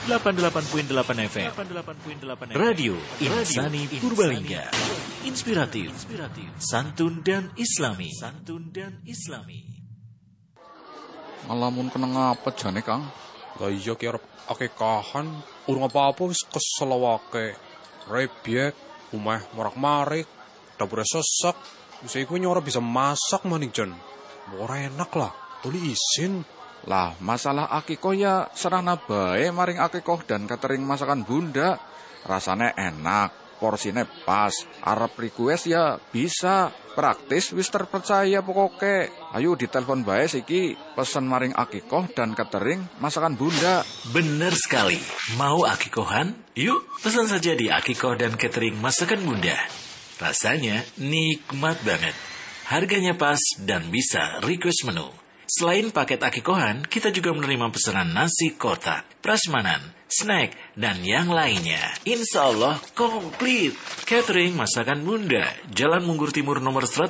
88.8 FM. Radio Insani Purbalingga. Inspiratif, santun dan islami. Ngalamun kena ngapa jane, Kang? Lah iya ki arep akekahan, urung apa-apa wis kesel awake. Rebyek, omah marak-marik, dapure sesek. Wis iku nyora bisa masak maning jan. Ora enak lah, tuli isin. Lah, masalah akikoh ya serana bae maring akikoh dan catering masakan Bunda. Rasane enak, porsine pas, arep request ya bisa. Praktis wis terpercaya pokoke. Ayo ditelepon bae siki pesen maring akikoh dan catering masakan Bunda. Bener sekali. Mau akikohan? Yuk pesan saja di akikoh dan catering masakan Bunda. Rasanya nikmat banget. Harganya pas dan bisa request menu. Selain paket akikohan, kita juga menerima pesanan nasi kotak, prasmanan, snack, dan yang lainnya. Insya Allah komplit. Catering masakan Bunda, Jalan Munggur Timur nomor 100.